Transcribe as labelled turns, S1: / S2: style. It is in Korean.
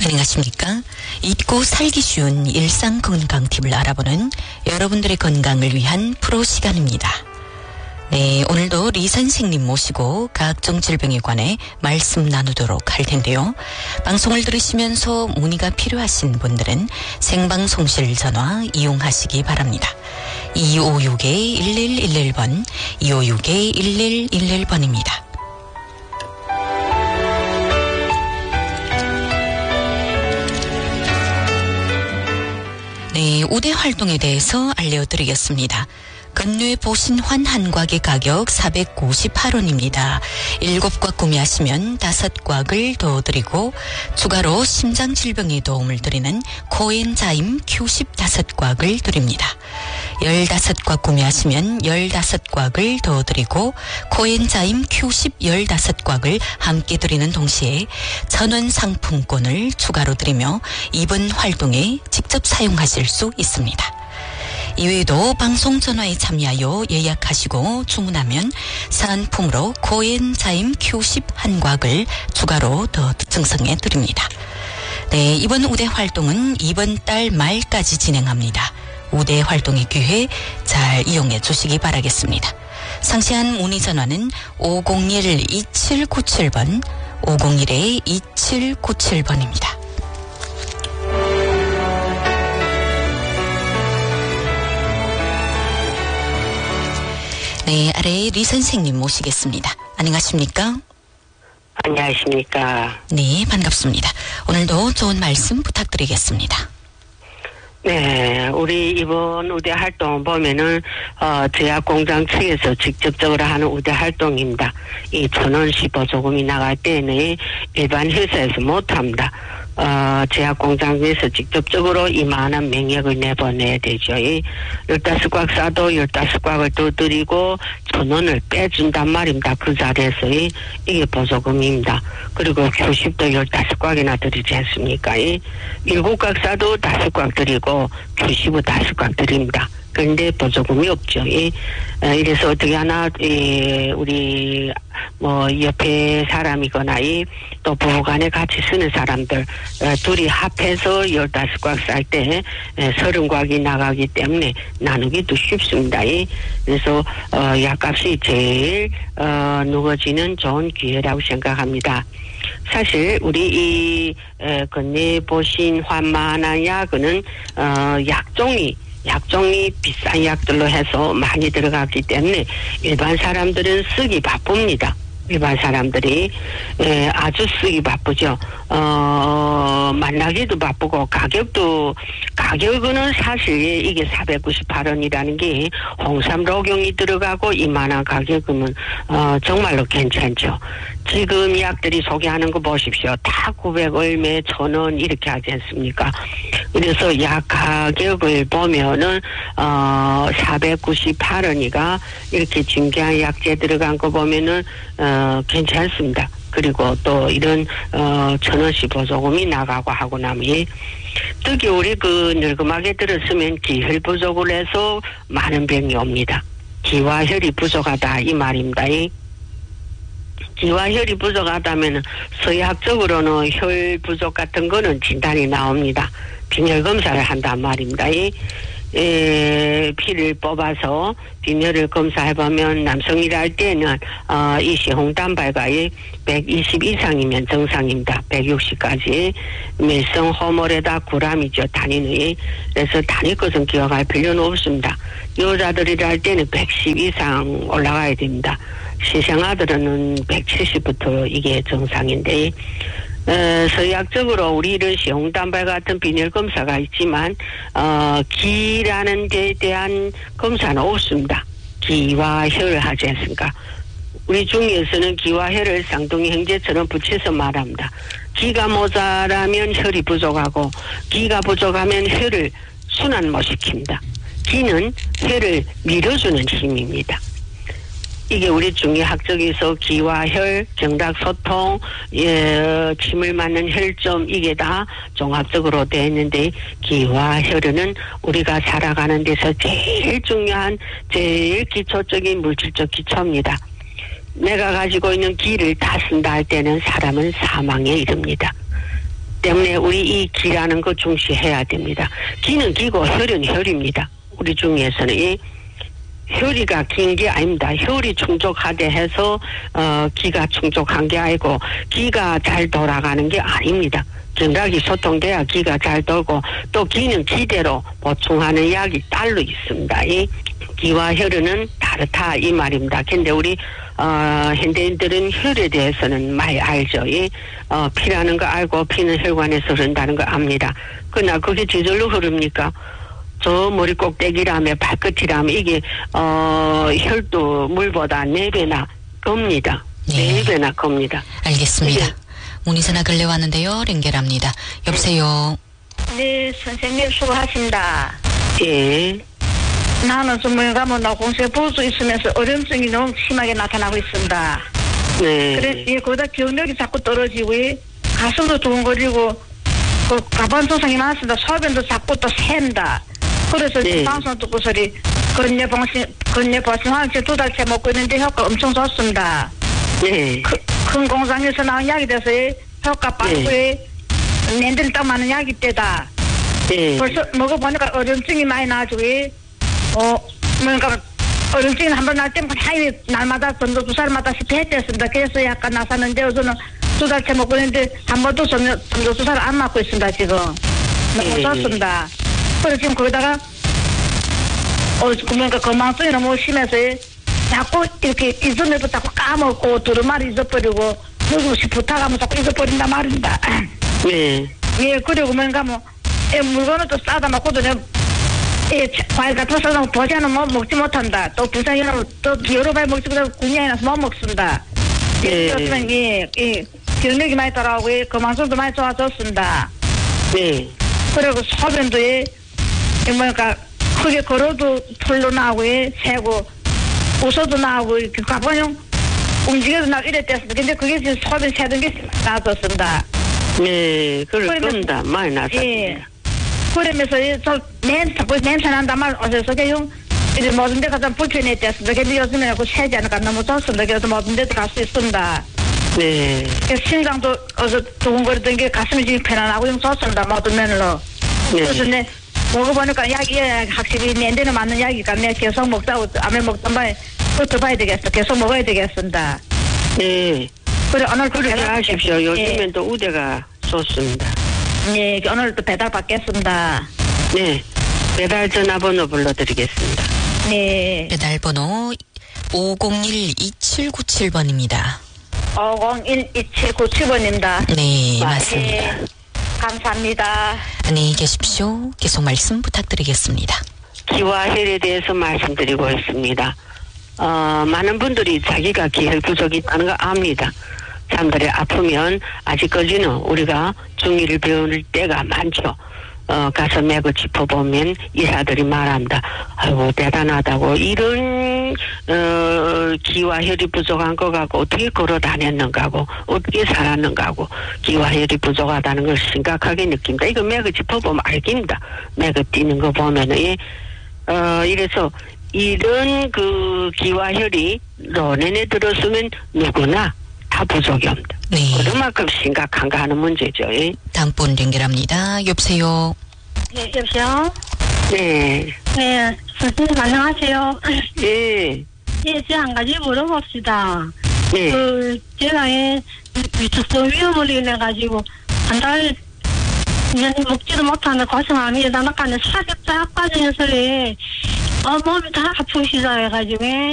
S1: 안녕하십니까? 잊고 살기 쉬운 일상 건강 팁을 알아보는 여러분들의 건강을 위한 프로 시간입니다. 네, 오늘도 리 선생님 모시고 각종 질병에 관해 말씀 나누도록 할 텐데요. 방송을 들으시면서 문의가 필요하신 분들은 생방송실 전화 이용하시기 바랍니다. 2561-1111번, 2561-1111번입니다. 네, 우대 활동에 대해서 알려드리겠습니다. 근뇌 보신환 한곽의 가격 498원입니다. 7곽 구매하시면 5곽을 더 드리고 추가로 심장질병에 도움을 드리는 코엔자임 Q10 5곽을 드립니다. 15곽 구매하시면 15곽을 더 드리고 코엔자임 Q10 15곽을 함께 드리는 동시에 1,000원 상품권을 추가로 드리며 이번 활동에 직접 사용하실 수 있습니다. 이외에도 방송 전화에 참여하여 예약하시고 주문하면 사은품으로 코엔자임 Q10 한곽을 추가로 더 증정해 드립니다. 네, 이번 우대 활동은 이번 달 말까지 진행합니다. 우대 활동의 기회 잘 이용해 주시기 바라겠습니다. 상세한 문의 전화는 501-2797번, 501-2797번입니다. 네, 아래에 리 선생님 모시겠습니다. 안녕하십니까?
S2: 안녕하십니까?
S1: 네, 반갑습니다. 오늘도 좋은 말씀 부탁드리겠습니다.
S2: 네, 우리 이번 우대 활동 보면은 제약공장 측에서 직접적으로 하는 우대 활동입니다. 이 1,000원씩 보조금이 나갈 때는 일반 회사에서 못합니다. 제약공장에서 직접적으로 이만한 명액을 내보내야 되죠. 15곽 싸도 15곽을 더 드리고 1,000원을 빼준단 말입니다. 그 자리에서 이게 보조금입니다. 그리고 교십도 15곽이나 드리지 않습니까? 7곽 싸도 5곽 드리고 교십은 5곽 드립니다. 그런데 보조금이 없죠. 이래서 어떻게 하나, 우리, 옆에 사람이거나, 또 부부간에 같이 쓰는 사람들, 둘이 합해서 15곽 쌀 때, 30곽이 나가기 때문에 나누기도 쉽습니다. 그래서, 약값이 제일, 누거지는 좋은 기회라고 생각합니다. 사실, 우리 이, 근뇌 보신 환만한 약은, 약종이 비싼 약들로 해서 많이 들어갔기 때문에 일반 사람들은 쓰기 바쁩니다. 일반 사람들이 아주 쓰기 바쁘죠. 만나기도 바쁘고 가격은 사실 이게 498원이라는 게 홍삼 녹용이 들어가고 이만한 가격은 정말로 괜찮죠. 지금 약들이 소개하는 거 보십시오. 다 900얼마 1,000원 이렇게 하지 않습니까? 그래서 약 가격을 보면은 498원이가 이렇게 중개한 약재 들어간 거 보면은 괜찮습니다. 그리고 또 이런 1,000원씩 보조금이 나가고 하고 나면 특히 우리 그 늙음하게 들었으면 기혈 부족을 해서 많은 병이 옵니다. 기와 혈이 부족하다 이 말입니다. 기와 혈이 부족하다면 서의학적으로는 혈 부족 같은 거는 진단이 나옵니다. 빈혈 검사를 한단 말입니다. 피를 뽑아서 빈혈을 검사해보면 남성이라 할 때는 이 시홍단발가 120 이상이면 정상입니다. 160까지 밀성 호몰에다 구람이죠. 단위는. 그래서 단위 것은 기억할 필요는 없습니다. 여자들이라 할 때는 110 이상 올라가야 됩니다. 시생아들은 170부터 이게 정상인데 서의학적으로 우리 이런 시홍단발 같은 빈혈 검사가 있지만 기라는 데에 대한 검사는 없습니다. 기와 혈을 하지 않습니까? 우리 중에서는 기와 혈을 쌍둥이 형제처럼 붙여서 말합니다. 기가 모자라면 혈이 부족하고 기가 부족하면 혈을 순환 못 시킵니다. 기는 혈을 밀어주는 힘입니다. 이게 우리 중의학적에서 기와 혈, 경락소통, 침을 맞는 혈점 이게 다 종합적으로 되어 있는데 기와 혈은 우리가 살아가는 데서 제일 중요한 제일 기초적인 물질적 기초입니다. 내가 가지고 있는 기를 다 쓴다 할 때는 사람은 사망에 이릅니다. 때문에 우리 이 기라는 거 중시해야 됩니다. 기는 기고 혈은 혈입니다. 우리 중에서는 이 혈이가 긴 게 아닙니다. 혈이 충족하게 해서 기가 충족한 게 아니고 기가 잘 돌아가는 게 아닙니다. 경락이 소통돼야 기가 잘 돌고 또 기는 기대로 보충하는 약이 따로 있습니다. 이 기와 혈은 다르다 이 말입니다. 근데 우리 현대인들은 혈에 대해서는 많이 알죠. 이 피라는 거 알고 피는 혈관에서 흐른다는 거 압니다. 그러나 그게 저절로 흐릅니까? 저 머리 꼭대기라며 발끝이라며 이게 혈도 물보다 4배나 겁니다.
S1: 네.
S2: 4배나 겁니다.
S1: 알겠습니다.
S2: 예.
S1: 문의전화 걸려 왔는데요. 연결합니다. 여보세요.
S3: 네, 선생님 수고하십니다.
S2: 예.
S3: 나는 정말 가면 나 공세 보수 있으면서 어려움증이 너무 심하게 나타나고 있습니다.
S2: 네.
S3: 그래, 예, 거기다 기억력이 자꾸 떨어지고, 가슴도 두근거리고, 가방 증상이 많습니다. 소변도 자꾸 또 샌다. 그래서
S2: 네.
S3: 방송 듣고 소리, 건뇌보신화학제 2달째 먹고 있는데 효과 엄청 좋습니다.
S2: 네.
S3: 큰 공장에서 나온 약이 돼서 효과 빠르고에 낸들 딱 맞는 약이 때다.
S2: 네.
S3: 벌써 먹어보니까 어려움증이 많이 나가지고, 뭔가 어려움증이 한번 날 때면 하이 날마다 전도 2살마다 했댔습니다. 그래서 약간 나섰는데 저는 2달째 먹고 있는데 한 번도 전도 2살 안 맞고 있습니다. 지금 너무 좋습니다. 그래서 지금 거기다가 그러니까 건망증이 너무 심해서 자꾸 이렇게 잊으면서 자꾸 까먹고 두루마리 잊어버리고 누구씩 부탁하면 자꾸 잊어버린단 말입니다.
S2: 네.
S3: 예, 그리고 뭔가 물건은 또 싸다 놓고도 과일 같은 거 싸다 놓고 도시에는 먹지 못한다. 또 부산에는 또 여러 발 먹지 못하고 군야에 나서 못 먹습니다. 예, 기억력이 많이 따라오고 건망증도 많이 좋아졌습니다.
S2: 네.
S3: 그리고 소변도 뭔가 크게 걸어도 털로 나오고 새고 웃어도 나오고 가보면 움직여도 나오고 이랬댔습니다. 근데 그게 지금 소변 새던 게 나아졌습니다.
S2: 네, 그럴 겁니다. 많이 나섰습니다.
S3: 예. 그러면서 자꾸 냄새 난단 말 어서서 그냥 모든 데 가서 불편했댔습니다. 근데 요즘에는 그 새지 않으니까 너무 좋습니다. 그래서 모든 데도 갈 수 있습니다.
S2: 네.
S3: 심장도 두근거리던 게 가슴이 지금 편안하고 좀 좋습니다. 모든 면으로.
S2: 네.
S3: 그래서 먹어보니까 약이 확실히 내 데는 맞는 약이니까 내가 계속 먹다고 암에 먹던 바에 그것도 봐야 되겠어. 계속 먹어야 되겠습니다.
S2: 네.
S3: 그래 오늘
S2: 그렇게 하십시오. 요즘엔 또 우대가 좋습니다.
S3: 네, 오늘 또 배달 받겠습니다.
S2: 네. 배달 전화번호 불러드리겠습니다.
S3: 네.
S1: 배달번호 501-2797번입니다.
S3: 501-2797번입니다.
S1: 네, 맞습니다.
S3: 네. 감사합니다.
S1: 안녕히 계십시오. 계속 말씀 부탁드리겠습니다.
S2: 기와 혈에 대해서 말씀드리고 있습니다. 많은 분들이 자기가 기혈 부족이 있다는 거 압니다. 사람들이 아프면 아직까지는 우리가 중의를 배울 때가 많죠. 가서 맥을 짚어보면 의사들이 말합니다. 아이고 대단하다고 이런 기와 혈이 부족한 거 갖고 어떻게 걸어 다녔는가 하고 어떻게 살았는가 하고 기와 혈이 부족하다는 걸 심각하게 느낍니다. 이거 맥을 짚어보면 알깁니다. 맥을 뛰는 거 보면은 이래서 이런 그 기와 혈이 론에 들었으면 누구나 다 부족이 없다.
S1: 네.
S2: 그만큼 심각한가 하는 문제죠. 예?
S1: 다음 분 연결합니다. 여보세요.
S3: 네, 여보세요?
S2: 네.
S3: 네, 선생님 안녕하세요.
S2: 예.
S3: 예, 제가 한 가지 물어봅시다.
S2: 네.
S3: 제가 미쳤어 위험을 인해가지고 한 달 먹지도 못하는 고생하며 나나까지 살이 쫙 빠지는 소리 몸이 다 아프시다 해가지고